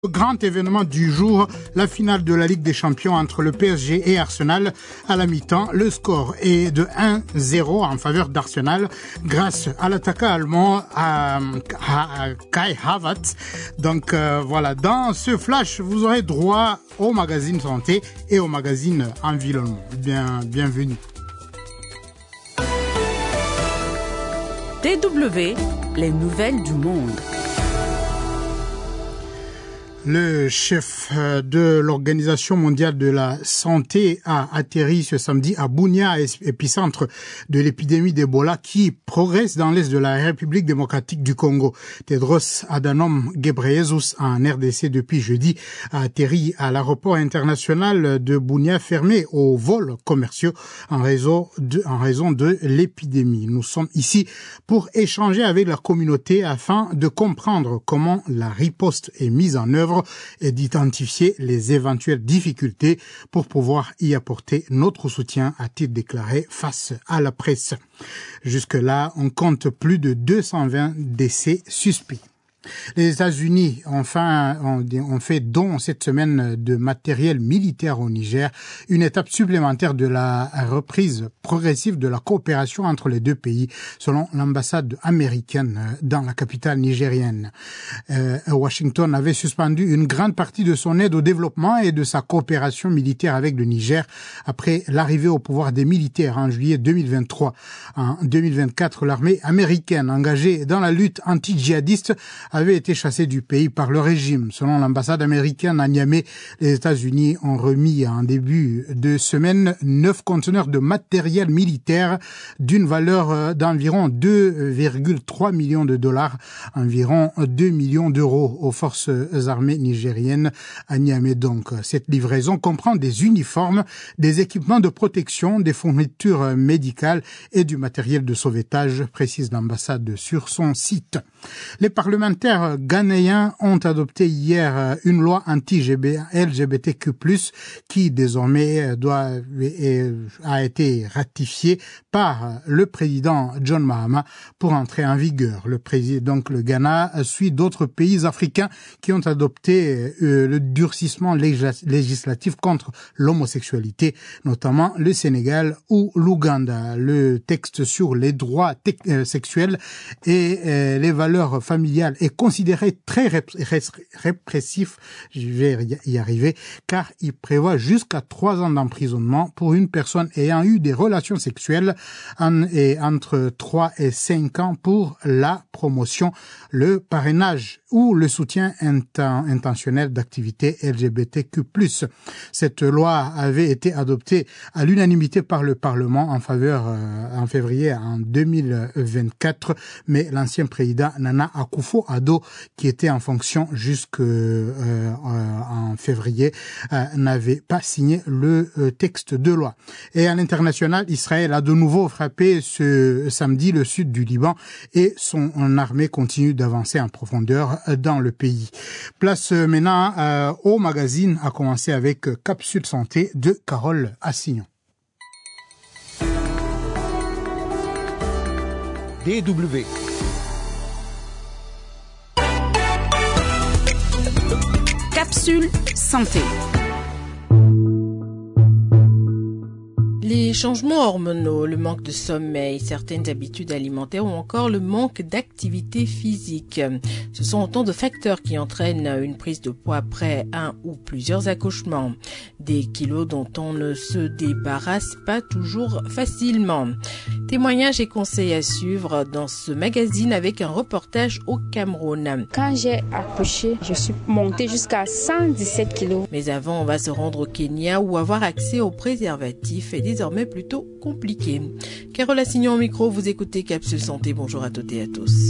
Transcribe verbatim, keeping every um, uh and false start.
Grand événement du jour, la finale de la Ligue des Champions entre le P S G et Arsenal. À la mi-temps, le score est de un zéro en faveur d'Arsenal grâce à l'attaquant allemand à, à, à Kai Havertz. Donc euh, voilà, dans ce flash, vous aurez droit au magazine santé et au magazine environnement. Bien, bienvenue. D W, les nouvelles du monde. Le chef de l'Organisation mondiale de la santé a atterri ce samedi à Bunia, épicentre de l'épidémie d'Ebola qui progresse dans l'est de la République démocratique du Congo. Tedros Adhanom Ghebreyesus, en R D C depuis jeudi, a atterri à l'aéroport international de Bunia fermé aux vols commerciaux en raison de, en raison de l'épidémie. Nous sommes ici pour échanger avec la communauté afin de comprendre comment la riposte est mise en œuvre et d'identifier les éventuelles difficultés pour pouvoir y apporter notre soutien, a-t-il déclaré face à la presse. Jusque-là, on compte plus de deux cent vingt décès suspects. Les États-Unis enfin ont, ont fait don cette semaine de matériel militaire au Niger, une étape supplémentaire de la reprise progressive de la coopération entre les deux pays, selon l'ambassade américaine dans la capitale nigérienne. Euh, Washington avait suspendu une grande partie de son aide au développement et de sa coopération militaire avec le Niger après l'arrivée au pouvoir des militaires en juillet deux mille vingt-trois. En deux mille vingt-quatre, l'armée américaine engagée dans la lutte anti-djihadiste avait été chassé du pays par le régime. Selon l'ambassade américaine à Niamey, les États-Unis ont remis en début de semaine neuf conteneurs de matériel militaire d'une valeur d'environ deux virgule trois millions de dollars, environ deux millions d'euros aux forces armées nigériennes à Niamey. Donc, cette livraison comprend des uniformes, des équipements de protection, des fournitures médicales et du matériel de sauvetage, précise l'ambassade sur son site. Les parlementaires ghanéens ont adopté hier une loi anti-L G B T Q plus, qui désormais doit, a été ratifiée par le président John Mahama pour entrer en vigueur. Le président, donc le Ghana suit d'autres pays africains qui ont adopté euh, le durcissement législatif contre l'homosexualité, notamment le Sénégal ou l'Ouganda. Le texte sur les droits euh, sexuels et euh, les valeurs familiales est considéré très répressif, je vais y arriver, car il prévoit jusqu'à trois ans d'emprisonnement pour une personne ayant eu des relations sexuelles en, et entre trois et cinq ans pour la promotion, le parrainage ou le soutien inten, intentionnel d'activités L G B T Q plus. Cette loi avait été adoptée à l'unanimité par le Parlement en faveur euh, en février en deux mille vingt-quatre, mais l'ancien président Nana Akufo-Addo, qui était en fonction jusqu'en euh, euh, février, euh, n'avait pas signé le euh, texte de loi. Et à l'international, Israël a de nouveau frappé ce samedi le sud du Liban et son armée continue d'avancer en profondeur dans le pays. Place maintenant euh, au magazine, à commencer avec Capsule Santé de Carole Assignon. D W. Capsule Santé. Les changements hormonaux, le manque de sommeil, certaines habitudes alimentaires ou encore le manque d'activité physique. Ce sont autant de facteurs qui entraînent une prise de poids après un ou plusieurs accouchements. Des kilos dont on ne se débarrasse pas toujours facilement. Témoignages et conseils à suivre dans ce magazine avec un reportage au Cameroun. Quand j'ai accouché, je suis montée jusqu'à cent dix-sept kilos. Mais avant, on va se rendre au Kenya où avoir accès aux préservatifs est désormais plutôt compliqué. Carole Assignon au micro, vous écoutez Capsule Santé. Bonjour à toutes et à tous.